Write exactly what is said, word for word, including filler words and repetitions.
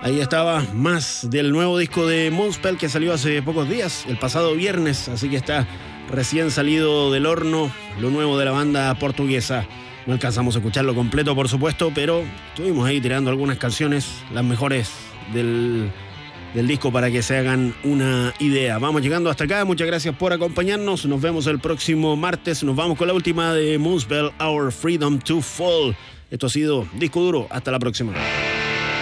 Ahí estaba más del nuevo disco de Moonspell que salió hace pocos días, el pasado viernes, así que está recién salido del horno lo nuevo de la banda portuguesa. No alcanzamos a escucharlo completo, por supuesto, pero estuvimos ahí tirando algunas canciones, las mejores del, del disco, para que se hagan una idea. Vamos llegando hasta acá, muchas gracias por acompañarnos, nos vemos el próximo martes, nos vamos con la última de Moonspell, Our Freedom to Fall. Esto ha sido Disco Duro, hasta la próxima.